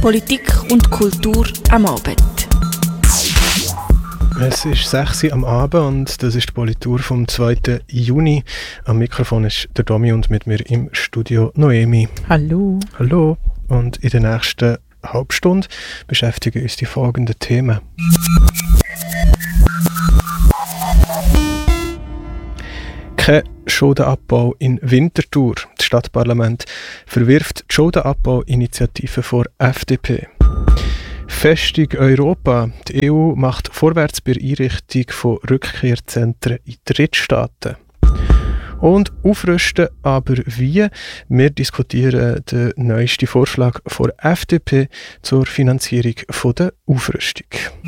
Politik und Kultur am Abend. Es ist 6 Uhr am Abend und das ist die Politur vom 2. Juni. Am Mikrofon ist der Domi und mit mir im Studio Noemi. Hallo. Hallo. Und in der nächsten Halbstunde beschäftigen uns die folgenden Themen. Kein Schuldenabbau in Winterthur. Das Stadtparlament verwirft die Schuldenabbauinitiative vor FDP. Festung Europa. Die EU macht vorwärts bei der Einrichtung von Rückkehrzentren in Drittstaaten. Und aufrüsten, aber wie? Wir diskutieren den neuesten Vorschlag von der FDP zur Finanzierung der Aufrüstung.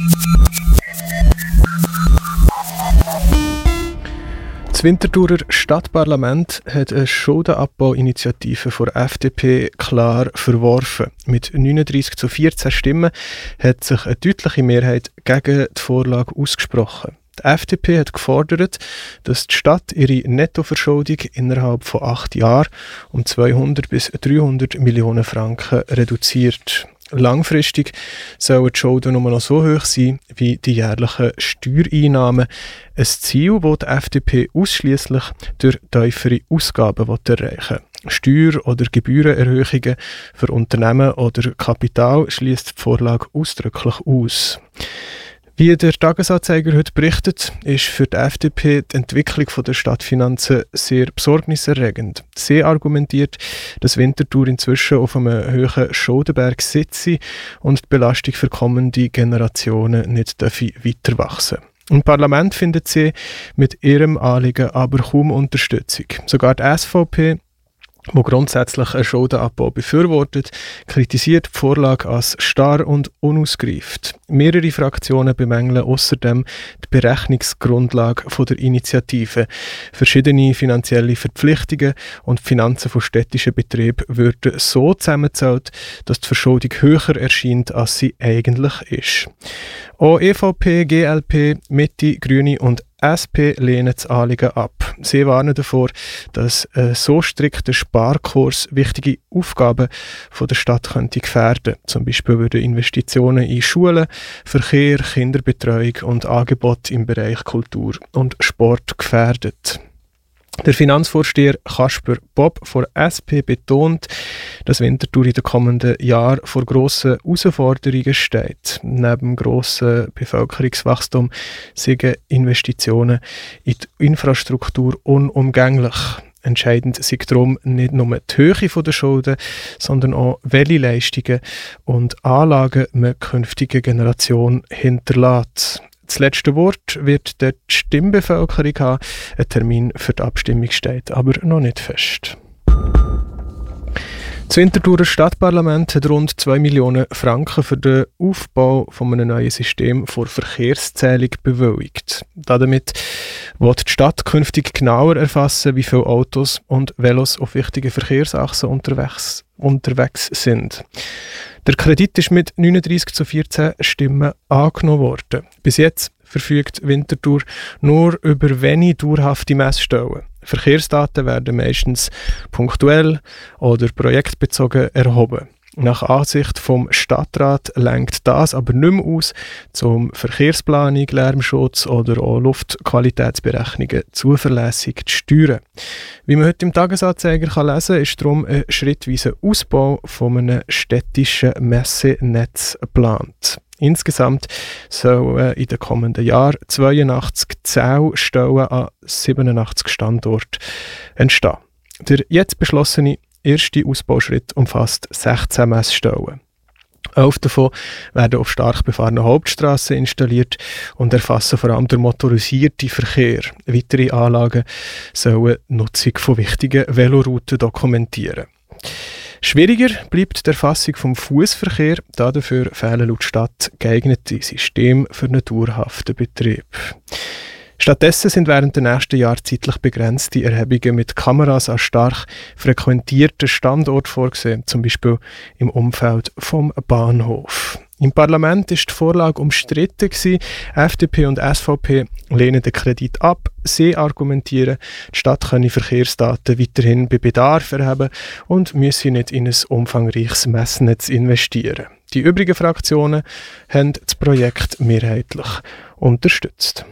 Das Winterthurer Stadtparlament hat eine Schuldenabbauinitiative von der FDP klar verworfen. Mit 39:14 Stimmen hat sich eine deutliche Mehrheit gegen die Vorlage ausgesprochen. Die FDP hat gefordert, dass die Stadt ihre Nettoverschuldung innerhalb von 8 Jahren um 200 bis 300 Millionen Franken reduziert. Langfristig sollen die Schulden nur noch so hoch sein wie die jährlichen Steuereinnahmen. Ein Ziel, das die FDP ausschliesslich durch tiefere Ausgaben erreichen will. Steuer- oder Gebührenerhöhungen für Unternehmen oder Kapital schließt die Vorlage ausdrücklich aus. Wie der Tagesanzeiger heute berichtet, ist für die FDP die Entwicklung der Stadtfinanzen sehr besorgniserregend. Sie argumentiert, dass Winterthur inzwischen auf einem hohen Schuldenberg sitze und die Belastung für kommende Generationen nicht weiter wachsen darf. Im Parlament findet sie mit ihrem Anliegen aber kaum Unterstützung. Sogar die SVP, wo grundsätzlich einen Schuldenabbau befürwortet, kritisiert die Vorlage als starr und unausgereift. Mehrere Fraktionen bemängeln außerdem die Berechnungsgrundlage der Initiative. Verschiedene finanzielle Verpflichtungen und die Finanzen von städtischen Betrieben würden so zusammengezahlt, dass die Verschuldung höher erscheint, als sie eigentlich ist. Auch EVP, GLP, Mitte, Grüne und SP lehnen das Anliegen ab. Sie warnen davor, dass ein so strikter Sparkurs wichtige Aufgaben der Stadt könnte gefährden. Zum Beispiel würden Investitionen in Schulen, Verkehr, Kinderbetreuung und Angebote im Bereich Kultur und Sport gefährdet. Der Finanzvorsteher Kasper Bob von SP betont, dass Winterthur in den kommenden Jahren vor grossen Herausforderungen steht. Neben grossen Bevölkerungswachstum sind Investitionen in die Infrastruktur unumgänglich. Entscheidend sei darum nicht nur die Höhe der Schulden, sondern auch, welche Leistungen und Anlagen man künftigen Generationen hinterlässt. Das letzte Wort wird die Stimmbevölkerung haben. Ein Termin für die Abstimmung steht aber noch nicht fest. Das Winterthurer Stadtparlament hat rund 2 Millionen Franken für den Aufbau von einem neuen System für Verkehrszählung bewilligt. Damit will die Stadt künftig genauer erfassen, wie viele Autos und Velos auf wichtigen Verkehrsachsen unterwegs sind. Der Kredit ist mit 39:14 Stimmen angenommen worden. Bis jetzt verfügt Winterthur nur über wenige dauerhafte Messstellen. Verkehrsdaten werden meistens punktuell oder projektbezogen erhoben. Nach Ansicht vom Stadtrat reicht das aber nicht mehr aus, um Verkehrsplanung, Lärmschutz oder auch Luftqualitätsberechnungen zuverlässig zu steuern. Wie man heute im Tagesanzeiger lesen kann, ist darum ein schrittweiser Ausbau von einem städtischen Messenetz geplant. Insgesamt sollen in den kommenden Jahren 82 Zählstellen an 87 Standorten entstehen. Der jetzt beschlossene erste Ausbauschritt umfasst 16 Messstellen. 11 davon werden auf stark befahrenen Hauptstrassen installiert und erfassen vor allem den motorisierten Verkehr. Weitere Anlagen sollen die Nutzung von wichtigen Velorouten dokumentieren. Schwieriger bleibt die Erfassung vom Fußverkehr, dafür fehlen laut Stadt geeignete Systeme für einen dauerhaften Betrieb. Stattdessen sind während der nächsten Jahre zeitlich begrenzte Erhebungen mit Kameras an stark frequentierten Standorten vorgesehen, zum Beispiel im Umfeld vom Bahnhof. Im Parlament war die Vorlage umstritten. FDP und SVP lehnen den Kredit ab. Sie argumentieren, die Stadt könne Verkehrsdaten weiterhin bei Bedarf erheben und müsse nicht in ein umfangreiches Messnetz investieren. Die übrigen Fraktionen haben das Projekt mehrheitlich unterstützt.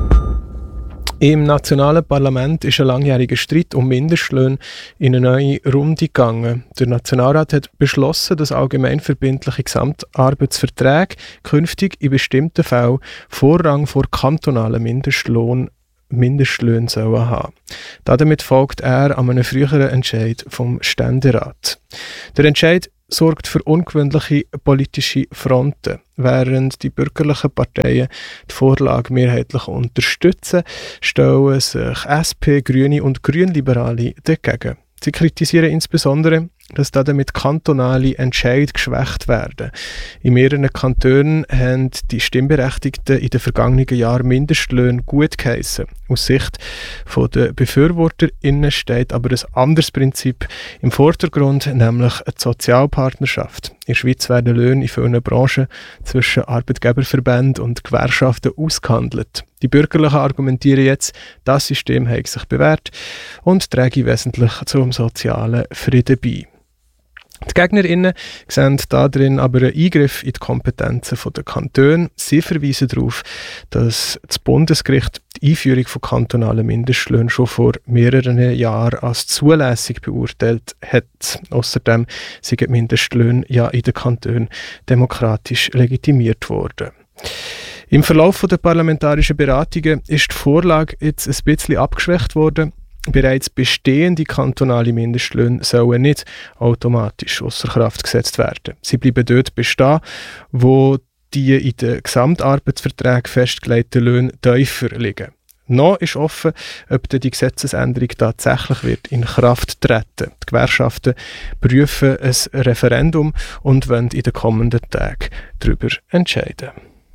Im nationalen Parlament ist ein langjähriger Streit um Mindestlöhne in eine neue Runde gegangen. Der Nationalrat hat beschlossen, dass allgemeinverbindliche Gesamtarbeitsverträge künftig in bestimmten Fällen Vorrang vor kantonalen Mindestlöhnen sollen haben. Damit folgt er an einem früheren Entscheid vom Ständerat. Der Entscheid sorgt für ungewöhnliche politische Fronten. Während die bürgerlichen Parteien die Vorlage mehrheitlich unterstützen, stellen sich SP, Grüne und Grünliberale dagegen. Sie kritisieren insbesondere, dass damit kantonale Entscheide geschwächt werden. In mehreren Kantonen haben die Stimmberechtigten in den vergangenen Jahren Mindestlöhne gut geheissen. Aus Sicht der BefürworterInnen steht aber ein anderes Prinzip im Vordergrund, nämlich die Sozialpartnerschaft. In der Schweiz werden Löhne in vielen Branchen zwischen Arbeitgeberverbänden und Gewerkschaften ausgehandelt. Die Bürgerlichen argumentieren jetzt, das System habe sich bewährt und träge wesentlich zum sozialen Frieden bei. Die GegnerInnen sehen darin aber einen Eingriff in die Kompetenzen der Kantone. Sie verweisen darauf, dass das Bundesgericht die Einführung von kantonalen Mindestlöhnen schon vor mehreren Jahren als zulässig beurteilt hat. Außerdem sind die Mindestlöhne ja in den Kantonen demokratisch legitimiert worden. Im Verlauf der parlamentarischen Beratungen ist die Vorlage jetzt ein bisschen abgeschwächt worden. Bereits bestehende kantonale Mindestlöhne sollen nicht automatisch ausser Kraft gesetzt werden. Sie bleiben dort bestehen, wo die in den Gesamtarbeitsverträgen festgelegten Löhne tiefer liegen. Noch ist offen, ob die Gesetzesänderung tatsächlich wird in Kraft treten. Die Gewerkschaften prüfen ein Referendum und wollen in den kommenden Tagen darüber entscheiden.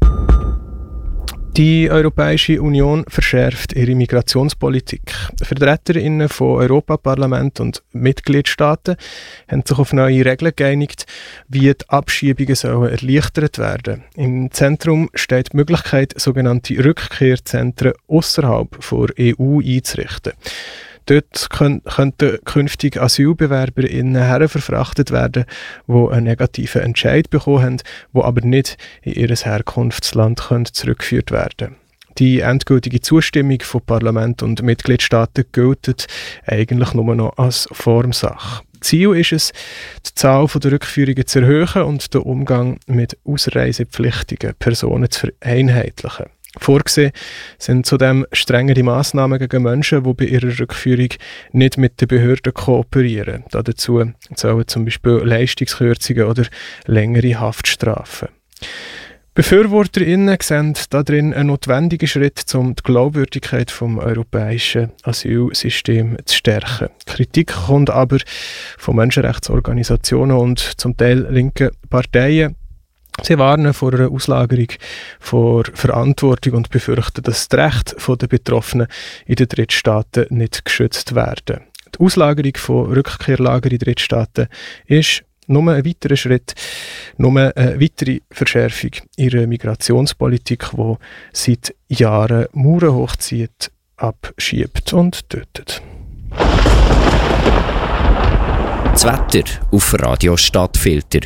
Die Europäische Union verschärft ihre Migrationspolitik. VertreterInnen von Europaparlament und Mitgliedstaaten haben sich auf neue Regeln geeinigt, wie die Abschiebungen sollen erleichtert werden. Im Zentrum steht die Möglichkeit, sogenannte Rückkehrzentren außerhalb der EU einzurichten. Dort könnten künftig AsylbewerberInnen herverfrachtet werden, die einen negativen Entscheid bekommen haben, die aber nicht in ihr Herkunftsland zurückgeführt werden können. Die endgültige Zustimmung von Parlament und Mitgliedstaaten gilt eigentlich nur noch als Formsache. Ziel ist es, die Zahl der Rückführungen zu erhöhen und den Umgang mit ausreisepflichtigen Personen zu vereinheitlichen. Vorgesehen sind zudem strengere Massnahmen gegen Menschen, die bei ihrer Rückführung nicht mit den Behörden kooperieren. Dazu sollen zum Beispiel Leistungskürzungen oder längere Haftstrafen. BefürworterInnen sehen darin einen notwendigen Schritt, um die Glaubwürdigkeit des europäischen Asylsystems zu stärken. Kritik kommt aber von Menschenrechtsorganisationen und zum Teil linken Parteien. Sie warnen vor einer Auslagerung vor Verantwortung und befürchten, dass die Rechte der Betroffenen in den Drittstaaten nicht geschützt werden. Die Auslagerung von Rückkehrlagern in Drittstaaten ist nur ein weiterer Schritt, nur eine weitere Verschärfung ihrer Migrationspolitik, die seit Jahren Mauern hochzieht, abschiebt und tötet. Das Wetter auf Radio Stadtfilter.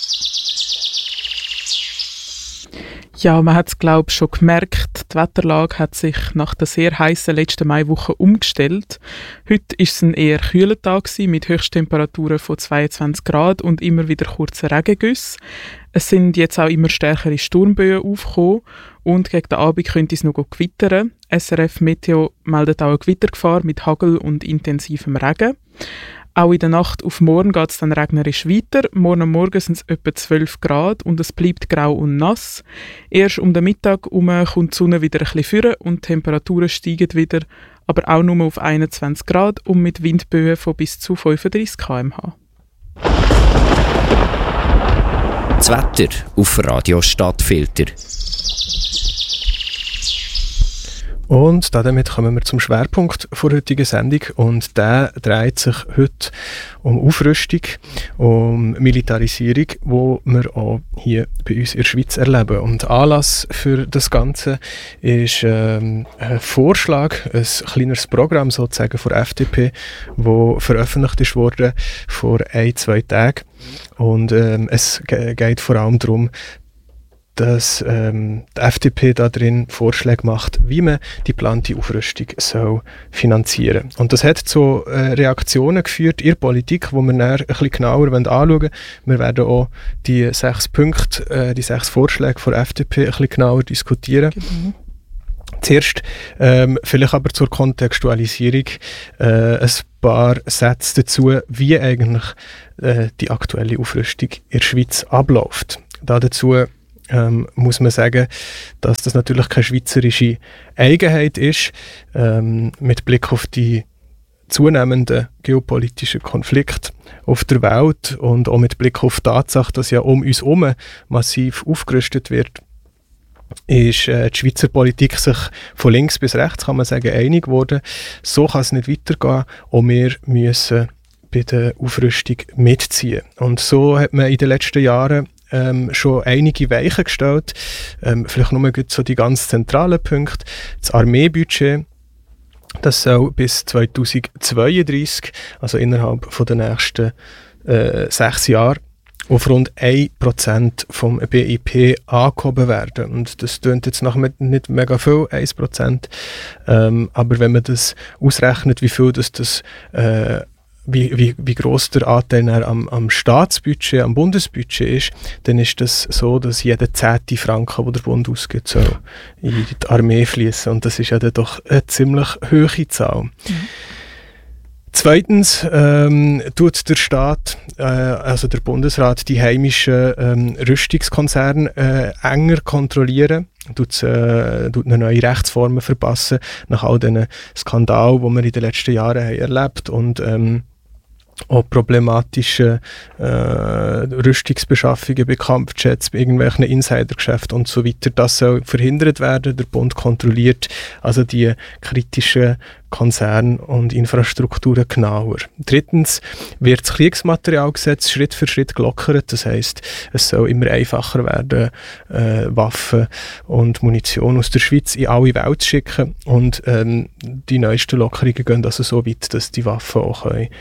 Ja, man hat es, glaube ich, schon gemerkt, die Wetterlage hat sich nach der sehr heißen letzten Maiwoche umgestellt. Heute war es ein eher kühler Tag mit Höchsttemperaturen von 22 Grad und immer wieder kurzen Regengüsse. Es sind jetzt auch immer stärkere Sturmböen aufgekommen und gegen den Abend könnte es noch gewittern. SRF Meteo meldet auch eine Gewittergefahr mit Hagel und intensivem Regen. Auch in der Nacht auf morgen geht es dann regnerisch weiter. Morgen am Morgen sind es etwa 12 Grad und es bleibt grau und nass. Erst um den Mittag herum kommt die Sonne wieder ein bisschen führen und die Temperaturen steigen wieder, aber auch nur auf 21 Grad und mit Windböen von bis zu 35 km/h. Das Wetter auf Radio Stadtfilter. Und damit kommen wir zum Schwerpunkt der heutigen Sendung und der dreht sich heute um Aufrüstung, um Militarisierung, wo wir auch hier bei uns in der Schweiz erleben. Und Anlass für das Ganze ist ein Vorschlag, ein kleineres Programm sozusagen von der FDP, das veröffentlicht wurde vor 1-2 Tagen. Und es geht vor allem darum, dass die FDP da drin Vorschläge macht, wie man die geplante Aufrüstung soll finanzieren soll. Und das hat zu Reaktionen geführt in der Politik, die wir dann ein bisschen genauer anschauen wollen. Wir werden auch die 6 Punkte, die 6 Vorschläge von der FDP ein bisschen genauer diskutieren. Genau. Zuerst vielleicht aber zur Kontextualisierung ein paar Sätze dazu, wie eigentlich die aktuelle Aufrüstung in der Schweiz abläuft. Dazu muss man sagen, dass das natürlich keine schweizerische Eigenheit ist. Mit Blick auf die zunehmenden geopolitischen Konflikte auf der Welt und auch mit Blick auf die Tatsache, dass ja um uns herum massiv aufgerüstet wird, ist die Schweizer Politik sich von links bis rechts, kann man sagen, einig geworden. So kann es nicht weitergehen. Auch wir müssen bei der Aufrüstung mitziehen. Und so hat man in den letzten Jahren schon einige Weichen gestellt. Vielleicht nur so die ganz zentralen Punkte. Das Armeebudget, das soll bis 2032, also innerhalb der nächsten 6 Jahre, auf rund 1% vom BIP angehoben werden. Und das klingt jetzt nach nicht mega viel, 1%. Aber wenn man das ausrechnet, wie viel das wie gross der Anteil am Staatsbudget, am Bundesbudget ist, dann ist das so, dass jeder 10. Franken, den der Bund ausgibt, soll in die Armee fließen. Und das ist ja dann doch eine ziemlich hohe Zahl. Mhm. Zweitens tut der Staat, also der Bundesrat, die heimischen Rüstungskonzerne enger kontrollieren, tut eine neue Rechtsformen verpassen, nach all diesen Skandalen, die wir in den letzten Jahren haben erlebt und auch problematische Rüstungsbeschaffungen bei Kampfjets, bei irgendwelchen Insidergeschäften und so weiter. Das soll verhindert werden. Der Bund kontrolliert also die kritischen Konzerne und Infrastrukturen genauer. Drittens wird das Kriegsmaterialgesetz Schritt für Schritt gelockert. Das heisst, es soll immer einfacher werden, Waffen und Munition aus der Schweiz in alle Welt zu schicken. Und die neuesten Lockerungen gehen also so weit, dass die Waffen auch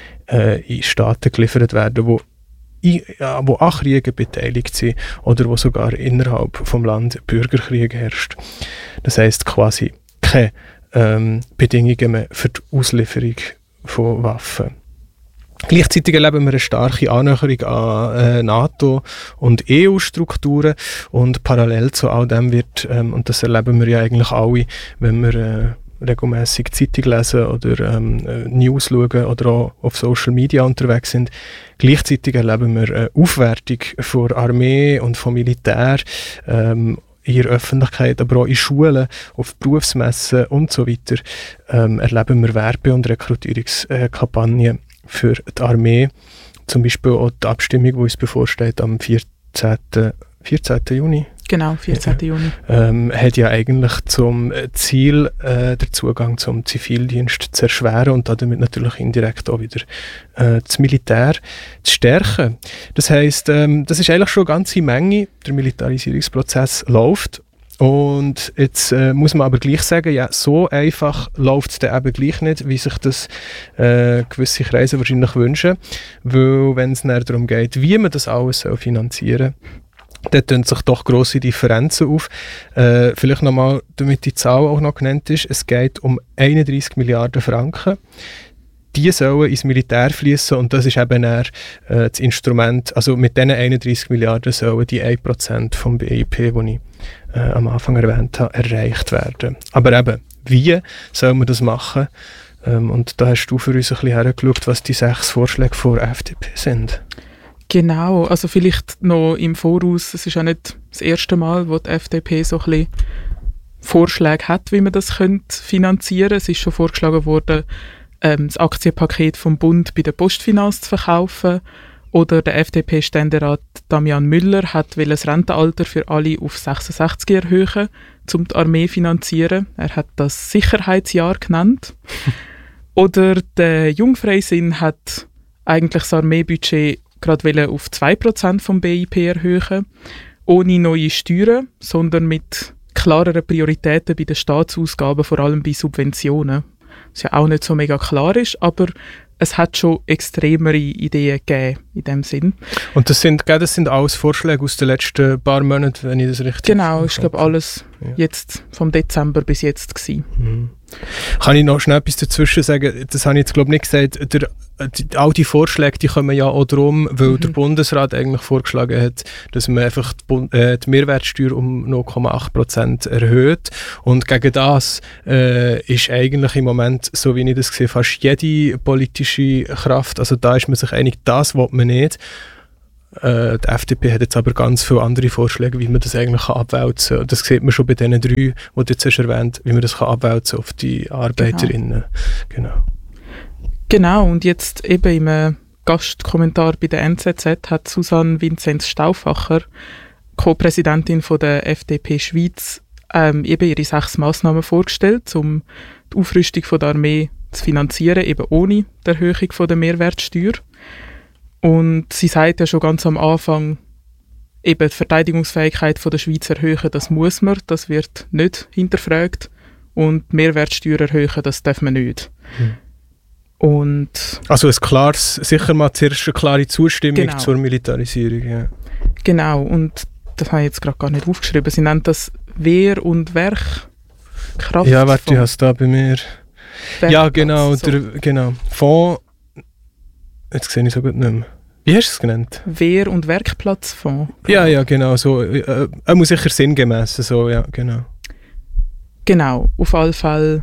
in Staaten geliefert werden, die an Kriegen beteiligt sind oder wo sogar innerhalb des Landes Bürgerkrieg herrscht. Das heisst quasi keine Bedingungen mehr für die Auslieferung von Waffen. Gleichzeitig erleben wir eine starke Annäherung an NATO und EU-Strukturen und parallel zu all dem wird, und das erleben wir ja eigentlich alle, wenn wir regelmäßig Zeitung lesen oder News schauen oder auch auf Social Media unterwegs sind. Gleichzeitig erleben wir eine Aufwertung von Armee und von Militär in der Öffentlichkeit, aber auch in Schulen, auf Berufsmessen und so weiter, erleben wir Werbe- und Rekrutierungskampagnen für die Armee. Zum Beispiel auch die Abstimmung, die uns bevorsteht am 14. Juni. Genau, 14. Juni. Hat ja eigentlich zum Ziel, den Zugang zum Zivildienst zu erschweren und damit natürlich indirekt auch wieder das Militär zu stärken. Das heisst, das ist eigentlich schon eine ganze Menge. Der Militarisierungsprozess läuft. Und jetzt muss man aber gleich sagen, ja, so einfach läuft es dann eben gleich nicht, wie sich das gewisse Kreise wahrscheinlich wünschen. Weil wenn es dann darum geht, wie man das alles finanzieren soll, da tun sich doch grosse Differenzen auf. Vielleicht nochmal, damit die Zahl auch noch genannt ist, es geht um 31 Milliarden Franken. Die sollen ins Militär fließen und das ist eben das Instrument, also mit diesen 31 Milliarden sollen die 1% vom BIP, den ich am Anfang erwähnt habe, erreicht werden. Aber eben, wie soll man das machen? Und da hast du für uns ein bisschen hergeschaut, was die 6 Vorschläge von der FDP sind. Genau, also vielleicht noch im Voraus, es ist ja nicht das erste Mal, wo die FDP so ein bisschen Vorschläge hat, wie man das finanzieren könnte. Es ist schon vorgeschlagen worden, das Aktienpaket vom Bund bei der Postfinanz zu verkaufen. Oder der FDP-Ständerat Damian Müller hat das Rentenalter für alle auf 66 erhöhen. um die Armee zu finanzieren. Er hat das Sicherheitsjahr genannt. Oder der Jungfreisinn hat eigentlich das Armeebudget gerade auf 2% vom BIP erhöhen, ohne neue Steuern, sondern mit klareren Prioritäten bei den Staatsausgaben, vor allem bei Subventionen. Was ja auch nicht so mega klar ist, aber es hat schon extremere Ideen gegeben in dem Sinn. Und das sind alles Vorschläge aus den letzten paar Monaten, wenn ich das richtig Genau, ich glaube alles jetzt vom Dezember bis jetzt gewesen. Mhm. Kann ich noch schnell etwas dazwischen sagen? Das habe ich jetzt glaube ich nicht gesagt. All die Vorschläge, die kommen ja auch darum, weil der Bundesrat eigentlich vorgeschlagen hat, dass man einfach die Mehrwertsteuer um 0,8% erhöht. Und gegen das ist eigentlich im Moment, so wie ich das sehe, fast jede politische Kraft, also da ist man sich einig, das will man nicht. Die FDP hat jetzt aber ganz viele andere Vorschläge, wie man das eigentlich abwälzen kann. Das sieht man schon bei diesen 3, die du jetzt hast erwähnt, wie man das abwälzen kann auf die Arbeiterinnen. Genau, und jetzt eben im Gastkommentar bei der NZZ hat Susanne Vinzenz-Stauffacher, Co-Präsidentin von der FDP Schweiz, eben ihre 6 Massnahmen vorgestellt, um die Aufrüstung von der Armee zu finanzieren, eben ohne die Erhöhung von der Mehrwertsteuer. Und sie sagt ja schon ganz am Anfang, eben die Verteidigungsfähigkeit von der Schweiz erhöhen, das muss man, das wird nicht hinterfragt. Und die Mehrwertsteuer erhöhen, das darf man nicht. Und also sicher mal zuerst eine klare Zustimmung zur Militarisierung. Ja. Genau, und das habe ich jetzt gerade gar nicht aufgeschrieben. Sie nennt das Wehr- und Werkkraft. Ja, warte, ich habe es da bei mir. Ja, genau, genau. Fonds. Jetzt sehe ich so gut nicht mehr. Wie hast du es genannt? Wehr- und Werkplatzfonds. Ja, genau. So, muss sicher sinngemäß. So, ja, genau. Genau, auf alle Fälle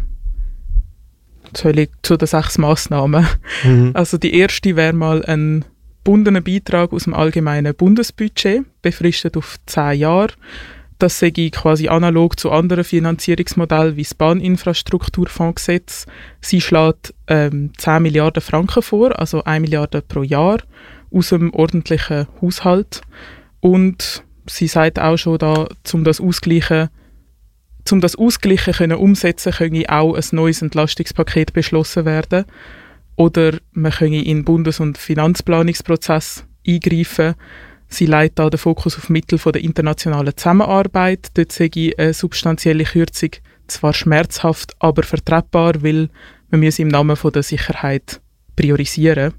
zu den 6 Massnahmen. Also die erste wäre mal ein gebundener Beitrag aus dem allgemeinen Bundesbudget, befristet auf 10 Jahre. Das sei quasi analog zu anderen Finanzierungsmodellen wie das Bahninfrastrukturfondsgesetz. Sie schlägt 10 Milliarden Franken vor, also 1 Milliarde pro Jahr, aus dem ordentlichen Haushalt. Und sie sagt auch schon, da, um das Ausgleichen können umsetzen, könne auch ein neues Entlastungspaket beschlossen werden. Oder man könne in den Bundes- und Finanzplanungsprozess eingreifen. Sie legt da den Fokus auf Mittel der internationalen Zusammenarbeit. Dort sehe ich eine substanzielle Kürzung zwar schmerzhaft, aber vertretbar, weil man muss im Namen von der Sicherheit priorisieren.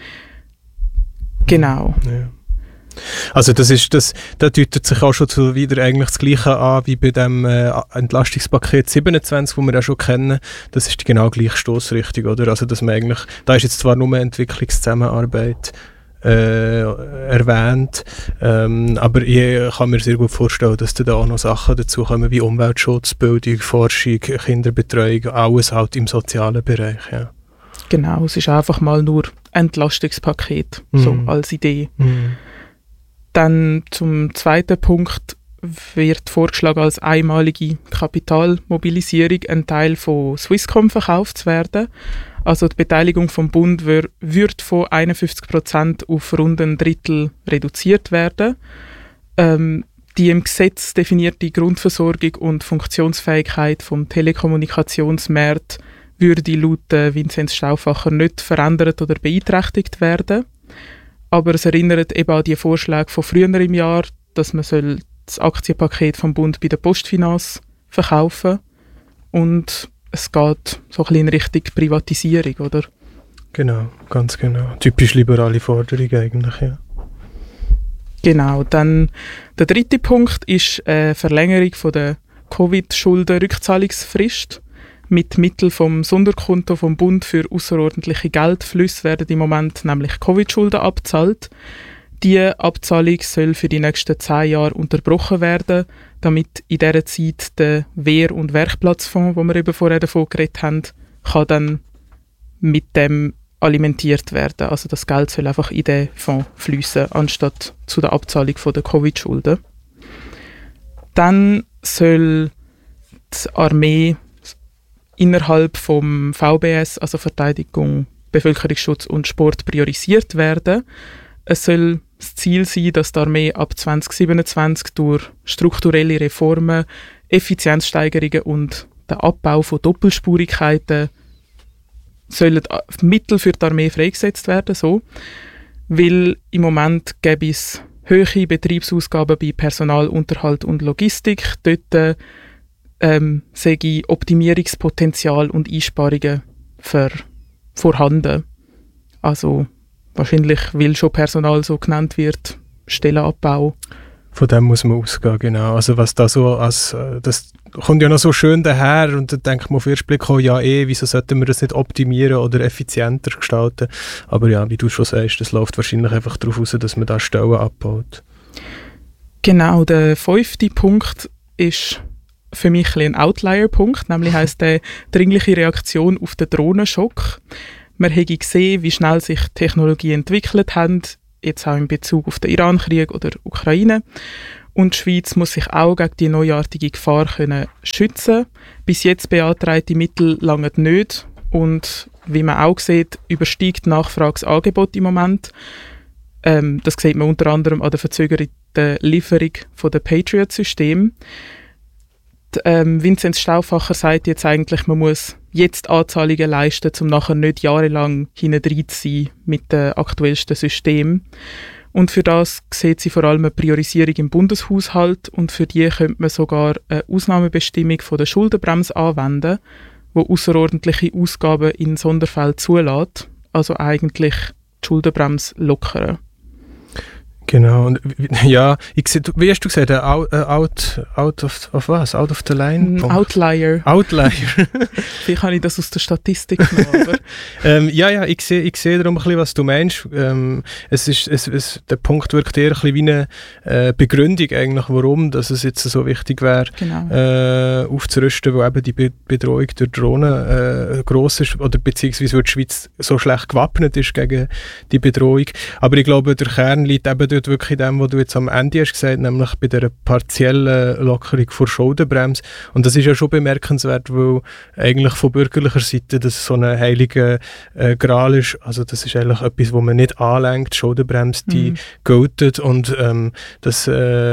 Genau. Ja. Also da deutet sich auch schon wieder eigentlich das Gleiche an wie bei dem Entlastungspaket 27, das wir ja schon kennen. Das ist die genau gleiche Stossrichtung, oder? Also dass man eigentlich, da ist jetzt zwar nur Entwicklungszusammenarbeit erwähnt, aber ich kann mir sehr gut vorstellen, dass da auch noch Sachen dazu kommen wie Umweltschutz, Bildung, Forschung, Kinderbetreuung, alles halt im sozialen Bereich. Ja. Genau, es ist einfach mal nur ein Entlastungspaket, so als Idee. Dann zum zweiten Punkt wird vorgeschlagen, als einmalige Kapitalmobilisierung ein Teil von Swisscom verkauft zu werden. Also die Beteiligung vom Bund wird von 51% auf rund ein Drittel reduziert werden. Die im Gesetz definierte Grundversorgung und Funktionsfähigkeit vom Telekommunikationsmarkt würde laut Vinzenz Stauffacher nicht verändert oder beeinträchtigt werden. Aber es erinnert eben an die Vorschläge von früher im Jahr, dass man das Aktienpaket vom Bund bei der Postfinance verkaufen soll. Und es geht so ein bisschen in Richtung Privatisierung, oder? Genau, ganz genau. Typisch liberale Forderung eigentlich, ja. Genau, dann der dritte Punkt ist eine Verlängerung von der Covid-Schulden-Rückzahlungsfrist. Mit Mitteln vom Sonderkonto vom Bund für außerordentliche Geldflüsse werden im Moment nämlich Covid-Schulden abgezahlt. Diese Abzahlung soll für die nächsten 10 Jahre unterbrochen werden, damit in dieser Zeit der Wehr- und Werkplatzfonds, wo wir eben vorher davon geredet haben, kann dann mit dem alimentiert werden. Also das Geld soll einfach in den Fonds fließen, anstatt zu der Abzahlung der Covid-Schulden. Dann soll die Armee innerhalb vom VBS, also Verteidigung, Bevölkerungsschutz und Sport, priorisiert werden. Es soll das Ziel sein, dass die Armee ab 2027 durch strukturelle Reformen, Effizienzsteigerungen und den Abbau von Doppelspurigkeiten sollen Mittel für die Armee freigesetzt werden, so. Weil im Moment gäbe es hohe Betriebsausgaben bei Personal, Unterhalt und Logistik. Dort sehe Optimierungspotenzial und Einsparungen vorhanden. Also wahrscheinlich, weil schon Personal so genannt wird, Stellenabbau. Von dem muss man ausgehen, genau. Also was da so das kommt ja noch so schön daher und dann denkt man auf den ersten Blick, wieso sollten wir das nicht optimieren oder effizienter gestalten? Aber ja, wie du schon sagst, das läuft wahrscheinlich einfach darauf aus, dass man da Stellen abbaut. Genau, der 5. Punkt ist für mich ein Outlier-Punkt, nämlich heisst der dringliche Reaktion auf den Drohnenschock. Man hat gesehen, wie schnell sich Technologien entwickelt haben, jetzt auch in Bezug auf den Iran-Krieg oder Ukraine. Und die Schweiz muss sich auch gegen die neuartige Gefahr können schützen. Bis jetzt beantragte Mittel langen nicht. Und wie man auch sieht, übersteigt die Nachfrage das Angebot im Moment. Das sieht man unter anderem an der verzögerten Lieferung der Patriot-Systeme. Vinzenz Stauffacher sagt jetzt eigentlich, man muss jetzt Anzahlungen leisten, um nachher nicht jahrelang hintendrein zu sein mit dem aktuellsten System. Und für das sieht sie vor allem eine Priorisierung im Bundeshaushalt und für die könnte man sogar eine Ausnahmebestimmung von der Schuldenbremse anwenden, die außerordentliche Ausgaben in Sonderfällen zulässt, also eigentlich die Schuldenbremse lockern. Genau, und ja, wie hast du gesagt, out of the line? Outlier. Wie kann ich das aus der Statistik machen? Ich sehe darum ein bisschen, was du meinst. Der Punkt wirkt eher ein bisschen wie eine Begründung eigentlich, warum dass es jetzt so wichtig wäre, genau, aufzurüsten, weil eben die Bedrohung durch Drohnen gross ist, oder beziehungsweise weil die Schweiz so schlecht gewappnet ist gegen die Bedrohung. Aber ich glaube, der Kern liegt eben dort wirklich in dem, was du jetzt am Ende hast gesagt, nämlich bei der partiellen Lockerung vor Schuldenbremse. Und das ist ja schon bemerkenswert, weil eigentlich von bürgerlicher Seite das so ein heiliger Gral ist. Also das ist eigentlich etwas, wo man nicht anlenkt. Die Schuldenbremse, die gilt. Und das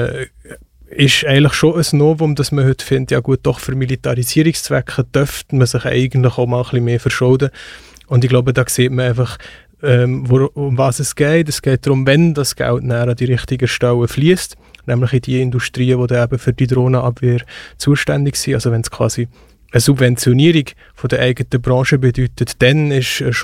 ist eigentlich schon ein Novum, dass man heute findet, ja gut, doch für Militarisierungszwecke dürfte man sich eigentlich auch mal ein bisschen mehr verschulden. Und ich glaube, da sieht man einfach, um was es geht. Es geht darum, wenn das Geld näher an die richtigen Stellen fließt, nämlich in die Industrien, die dann eben für die Drohnenabwehr zuständig sind. Also wenn es quasi eine Subventionierung von der eigenen Branche bedeutet, dann ist eine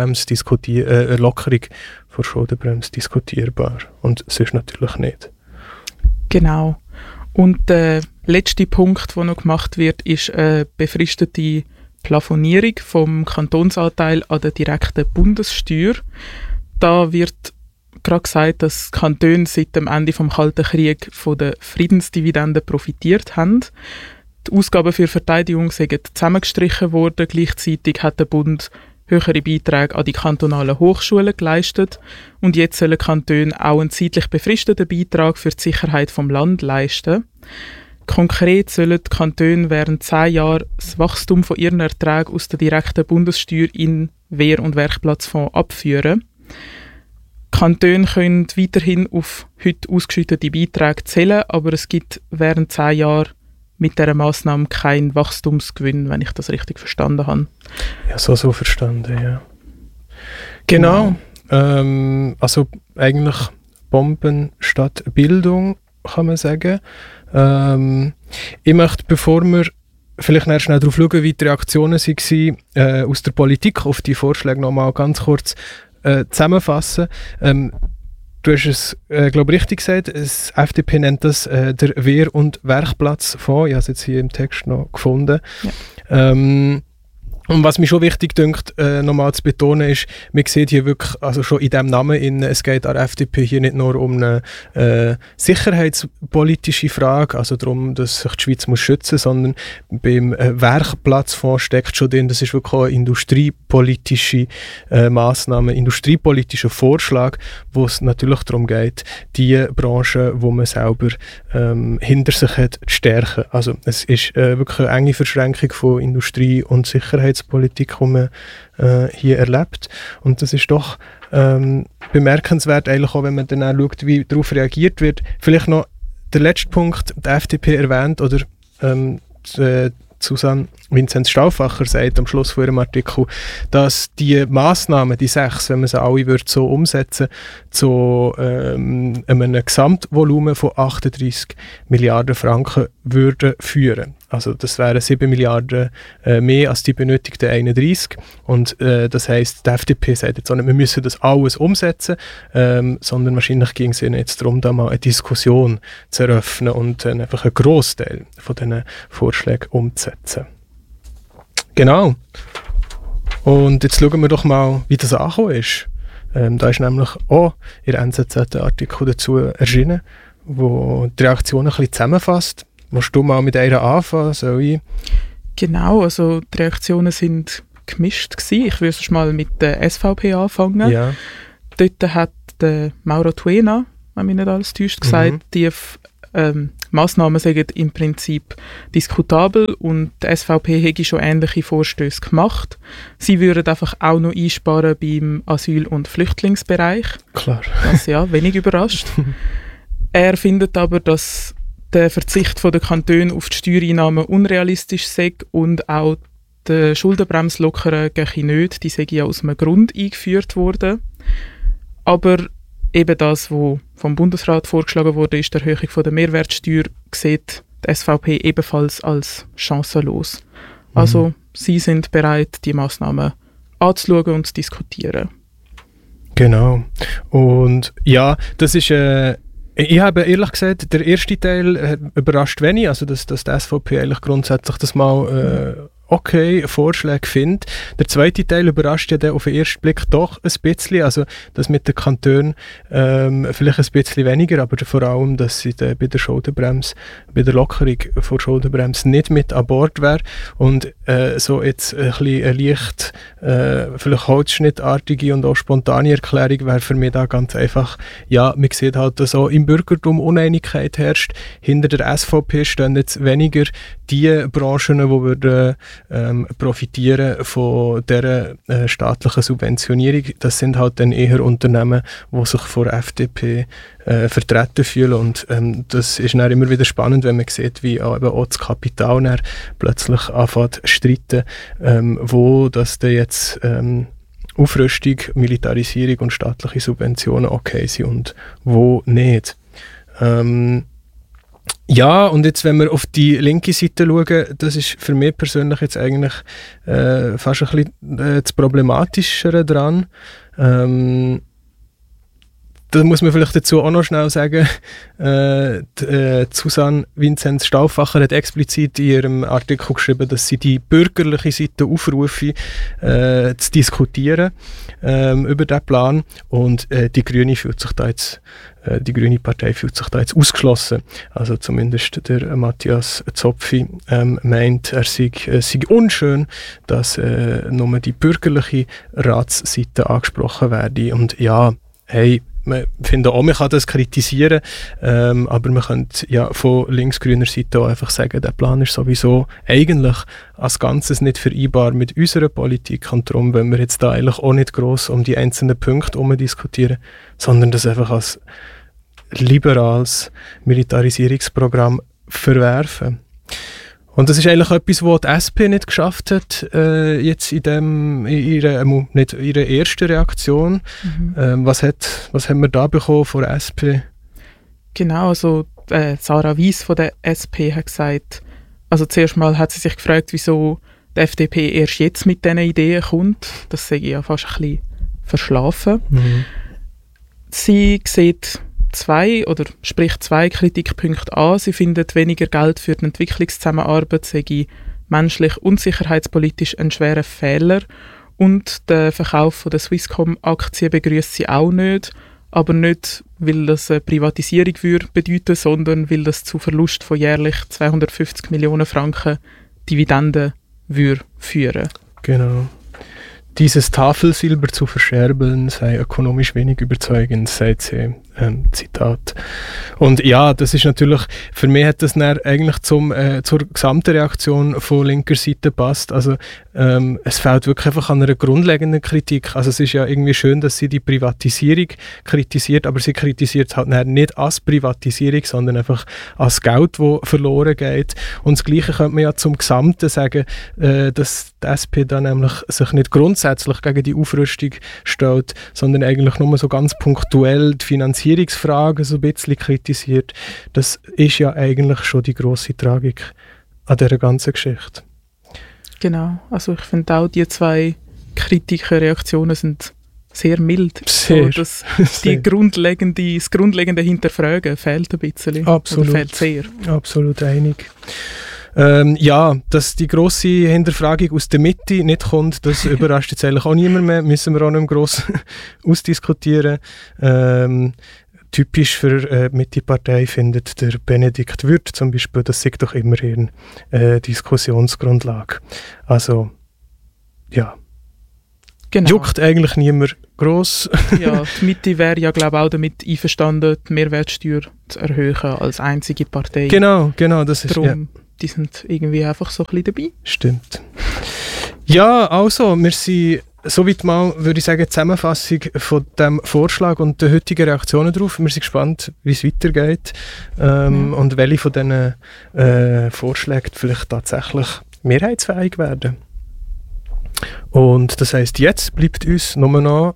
Lockerung von Schuldenbremse diskutierbar. Und sonst natürlich nicht. Genau. Und der letzte Punkt, der noch gemacht wird, ist eine befristete Plafonierung vom Kantonsanteil an der direkten Bundessteuer. Da wird gerade gesagt, dass die Kantone seit dem Ende des Kalten Krieges von der Friedensdividende profitiert haben. Die Ausgaben für Verteidigung sind zusammengestrichen worden. Gleichzeitig hat der Bund höhere Beiträge an die kantonalen Hochschulen geleistet. Und jetzt sollen Kantone auch einen zeitlich befristeten Beitrag für die Sicherheit des Landes leisten. Konkret sollen die Kantone während 10 Jahren das Wachstum von ihren Erträgen aus der direkten Bundessteuer in Wehr- und Werkplatzfonds abführen. Die Kantone können weiterhin auf heute ausgeschüttete Beiträge zählen, aber es gibt während 10 Jahren mit dieser Massnahme keinen Wachstumsgewinn, wenn ich das richtig verstanden habe. Ja, so verstanden, ja. Genau. Also eigentlich Bomben statt Bildung, kann man sagen. Ich möchte, bevor wir vielleicht schnell darauf schauen, wie die Reaktionen waren aus der Politik auf die Vorschläge, nochmal ganz kurz zusammenfassen. Du hast es, glaube ich, richtig gesagt, das FDP nennt das der Wehr- und Werkplatzfonds. Ich habe es jetzt hier im Text noch gefunden. Ja. Und was mir schon wichtig dünkt, nochmal zu betonen, ist, man sieht hier wirklich, also schon in diesem Namen, es geht an der FDP hier nicht nur um eine sicherheitspolitische Frage, also darum, dass sich die Schweiz muss schützen, sondern beim Werkplatzfonds steckt schon drin, das ist wirklich auch eine industriepolitische Massnahme, ein industriepolitischer Vorschlag, wo es natürlich darum geht, die Branche, wo man selber hinter sich hat, zu stärken. Also es ist wirklich eine enge Verschränkung von Industrie- und Sicherheitspolitik Sicherheitspolitik, die man hier erlebt. Und das ist doch bemerkenswert, eigentlich auch, wenn man dann auch schaut, wie darauf reagiert wird. Vielleicht noch der letzte Punkt, die FDP erwähnt, oder Susanne Vinzenz Stauffacher sagt am Schluss von ihrem Artikel, dass die Massnahmen, die 6, wenn man sie alle würde so umsetzen, zu einem Gesamtvolumen von 38 Milliarden Franken würden führen. Also das wären 7 Milliarden mehr als die benötigten 31. Und das heisst, die FDP sagt jetzt auch nicht, wir müssen das alles umsetzen, sondern wahrscheinlich ging es ihnen jetzt darum, da mal eine Diskussion zu eröffnen und einfach einen Grossteil von diesen Vorschlägen umzusetzen. Genau. Und jetzt schauen wir doch mal, wie das angekommen ist. Da ist nämlich auch in der NZZ ein Artikel dazu erschienen, wo die Reaktionen ein bisschen zusammenfasst. Willst du mal mit einer anfangen? Soll ich? Genau, also die Reaktionen sind gemischt gewesen. Ich würde sonst mal mit der SVP anfangen. Ja. Dort hat der Mauro Tuena, wenn mich nicht alles täuscht, gesagt, die Massnahmen sind im Prinzip diskutabel und die SVP hätte schon ähnliche Vorstöße gemacht. Sie würden einfach auch noch einsparen beim Asyl- und Flüchtlingsbereich. Klar. Was ja wenig überrascht. Er findet aber, dass der Verzicht der Kantone auf die Steuereinnahmen unrealistisch sei und auch die Schuldenbremse lockern gehe nicht. Die sei ja aus einem Grund eingeführt worden. Aber eben das, was vom Bundesrat vorgeschlagen wurde, ist die Erhöhung der Mehrwertsteuer, sieht die SVP ebenfalls als chancenlos. Also sie sind bereit, die Massnahmen anzuschauen und zu diskutieren. Genau. Und ja, das ist ich habe ehrlich gesagt, der erste Teil überrascht wenig, also dass die SVP eigentlich grundsätzlich das mal okay Vorschläge findet. Der zweite Teil überrascht ja dann auf den ersten Blick doch ein bisschen, also das mit den Kantonen vielleicht ein bisschen weniger, aber vor allem, dass sie bei der Schuldenbremse, bei der Lockerung von Schuldenbremse nicht mit an Bord wäre und so jetzt ein bisschen eine leicht vielleicht holzschnittartige und auch spontane Erklärung wäre für mich da ganz einfach, ja, man sieht halt, dass auch im Bürgertum Uneinigkeit herrscht. Hinter der SVP stehen jetzt weniger die Branchen, die würden profitieren von dieser staatlichen Subventionierung. Das sind halt dann eher Unternehmen, die sich von der FDP vertreten fühlen. Und das ist dann immer wieder spannend, wenn man sieht, wie auch das Kapital dann plötzlich anfängt zu streiten, wo das dann jetzt Aufrüstung, Militarisierung und staatliche Subventionen okay sind und wo nicht. Ja, und jetzt, wenn wir auf die linke Seite schauen, das ist für mich persönlich jetzt eigentlich fast ein bisschen das Problematischere dran. Da muss man vielleicht dazu auch noch schnell sagen, Susanne Vinzenz Stauffacher hat explizit in ihrem Artikel geschrieben, dass sie die bürgerliche Seite aufrufe, zu diskutieren über diesen Plan. Und die Grüne Partei fühlt sich da jetzt ausgeschlossen. Also zumindest der Matthias Zopfi meint, er sei unschön, dass nur die bürgerliche Ratsseite angesprochen werde. Und ja, hey, wir finden auch, man kann das kritisieren, aber man könnte ja von links-grüner Seite auch einfach sagen, der Plan ist sowieso eigentlich als Ganzes nicht vereinbar mit unserer Politik und darum wollen wir jetzt da eigentlich auch nicht gross um die einzelnen Punkte diskutieren, sondern das einfach als liberales Militarisierungsprogramm verwerfen. Und das ist eigentlich etwas, was die SP nicht geschafft hat, jetzt in ihrer ersten Reaktion. Was haben wir da bekommen von der SP? Genau, also Sarah Weiss von der SP hat gesagt, also zuerst mal hat sie sich gefragt, wieso die FDP erst jetzt mit diesen Ideen kommt. Das sehe ich ja fast ein bisschen verschlafen. Sie sieht zwei Kritikpunkte an. Sie findet, weniger Geld für die Entwicklungszusammenarbeit sei menschlich und sicherheitspolitisch ein schwerer Fehler. Und den Verkauf von der Swisscom-Aktien begrüßt sie auch nicht. Aber nicht, weil das eine Privatisierung würde bedeuten, sondern weil das zu Verlust von jährlich 250 Millionen Franken Dividenden würde führen. Genau. Dieses Tafelsilber zu verscherbeln sei ökonomisch wenig überzeugend, sagt sie. Zitat. Und ja, das ist natürlich, für mich hat das dann eigentlich zur gesamten Reaktion von linker Seite passt. Also es fehlt wirklich einfach an einer grundlegenden Kritik. Also es ist ja irgendwie schön, dass sie die Privatisierung kritisiert, aber sie kritisiert es halt nicht als Privatisierung, sondern einfach als Geld, das verloren geht. Und das Gleiche könnte man ja zum Gesamten sagen, dass die SP dann nämlich sich nicht grundsätzlich gegen die Aufrüstung stellt, sondern eigentlich nur so ganz punktuell die Finanzierungsfragen so ein bisschen kritisiert. Das ist ja eigentlich schon die grosse Tragik an dieser ganzen Geschichte. Genau, also ich finde auch, die zwei Kritikerreaktionen sind sehr mild. Sehr. So, das grundlegende Hinterfragen fehlt ein bisschen. Absolut. Oder fehlt sehr. Absolut einig. Ja, dass die grosse Hinterfragung aus der Mitte nicht kommt, das überrascht jetzt eigentlich auch niemand mehr. Müssen wir auch nicht mehr gross ausdiskutieren. Typisch für die Mitte-Partei findet der Benedikt Würth zum Beispiel, das sei doch immerhin Diskussionsgrundlage. Also, ja. Genau. Juckt eigentlich niemand gross. Ja, die Mitte wäre ja, glaube ich, auch damit einverstanden, die Mehrwertsteuer zu erhöhen als einzige Partei. Genau, das ist... Darum, die sind irgendwie einfach so ein bisschen dabei. Stimmt. Ja, also, wir sind soweit mal, würde ich sagen, Zusammenfassung von diesem Vorschlag und der heutigen Reaktionen darauf. Wir sind gespannt, wie es weitergeht und welche von diesen Vorschlägen vielleicht tatsächlich mehrheitsfähig werden. Und das heisst, jetzt bleibt uns nur noch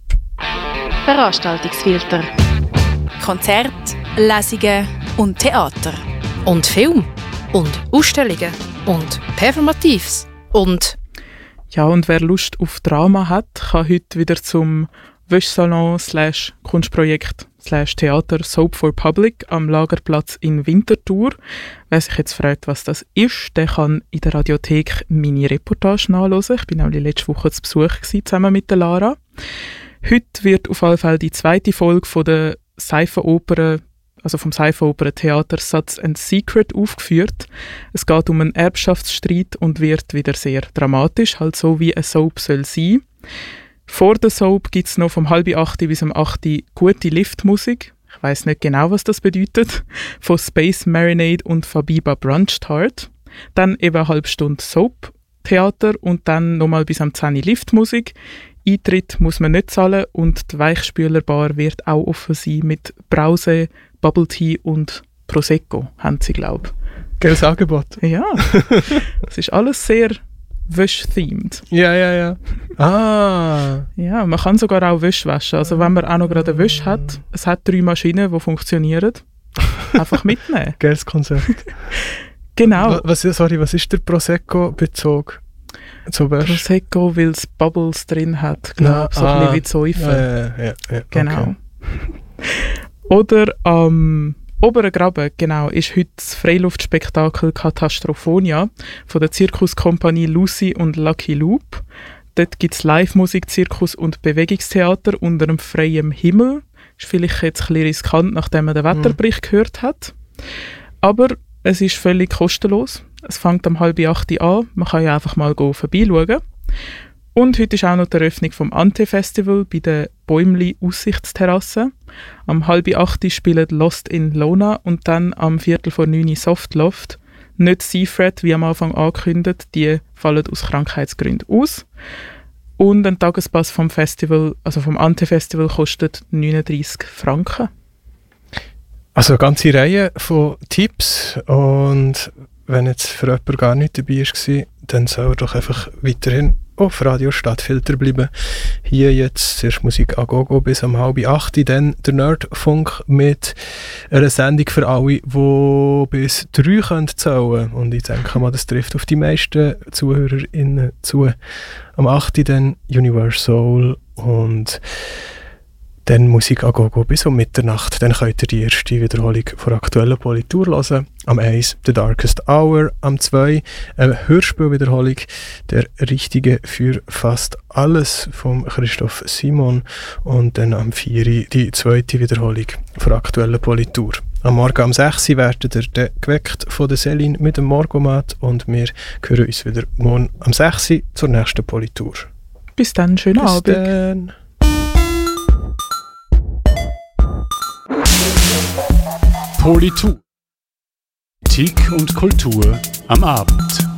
Veranstaltungsfilter. Konzerte, Lesungen und Theater. Und Film. Und Ausstellungen. Und Performatives. Und... Ja, und wer Lust auf Drama hat, kann heute wieder zum Wäschsalon /Kunstprojekt /Theater Soap for Public am Lagerplatz in Winterthur. Wer sich jetzt fragt, was das ist, der kann in der Radiothek meine Reportage nachhören. Ich war nämlich letzte Woche zu Besuch zusammen mit der Lara. Heute wird auf jeden Fall die zweite Folge von der Seifenoper, also vom Seifenoper-Theater Satz and Secret aufgeführt. Es geht um einen Erbschaftsstreit und wird wieder sehr dramatisch, halt so wie eine Soap soll sein. Vor der Soap gibt es noch vom 7:30 bis 8 gute Liftmusik. Ich weiss nicht genau, was das bedeutet. Von Space Marinade und Fabiba Brunch Tart. Dann eben eine halbe Stunde Soap-Theater und dann nochmal bis am 10 Liftmusik. Eintritt muss man nicht zahlen und die Weichspülerbar wird auch offen sein mit Brause, Bubble Tea und Prosecco, haben sie, glaube ich. Geiles Angebot. Ja, es ist alles sehr Wäsch-themed. Ja. Ah. Ja, man kann sogar auch Wäsche waschen. Also wenn man auch noch gerade eine Wäsche hat, es hat 3 Maschinen, die funktionieren, einfach mitnehmen. Geiles Konzept. Genau. Was ist der Prosecco-Bezug? Prosecco, weil es Bubbles drin hat, glaube ich. So ein bisschen wie Säufen. Ja. Genau. Okay. Oder am Oberen Graben, genau, ist heute das Freiluftspektakel Katastrophonia von der Zirkuskompanie Lucy und Lucky Loop. Dort gibt es Live-Musik, Zirkus und Bewegungstheater unter einem freien Himmel. Ist vielleicht jetzt ein bisschen riskant, nachdem man den Wetterbericht gehört hat. Aber es ist völlig kostenlos. Es fängt um 7:30 an. Man kann ja einfach mal vorbeischauen. Und heute ist auch noch die Eröffnung vom Ante-Festival bei der Bäumli-Aussichtsterrasse. Am 7:30 spielen Lost in Lona und dann am 8:45 Softloft. Nicht Seafred, wie am Anfang angekündigt, die fallen aus Krankheitsgründen aus. Und ein Tagespass vom Festival, also vom Ante-Festival, kostet 39 Franken. Also eine ganze Reihe von Tipps und wenn jetzt für jemanden gar nicht dabei war, dann soll er doch einfach weiterhin auf Radio Stadtfilter bleiben. Hier jetzt zuerst Musik a gogo bis um 7:30, dann der Nerdfunk mit einer Sendung für alle, die bis 3 zählen können. Und ich denke mal, das trifft auf die meisten ZuhörerInnen zu. Am 8 dann Universal und dann Musik a gogo bis um Mitternacht. Dann könnt ihr die erste Wiederholung von aktuellen Politur hören. Am 1 The Darkest Hour, am 2 eine Hörspielwiederholung Der Richtige für fast alles von Christoph Simon und dann am 4 die zweite Wiederholung von aktuellen Politur. Am Morgen am 6 werdet ihr dann geweckt von der Céline mit dem Morgomat und wir hören uns wieder morgen am 6 zur nächsten Politur. Bis dann, schönen Abend. Bis dann. Politik und Kultur am Abend.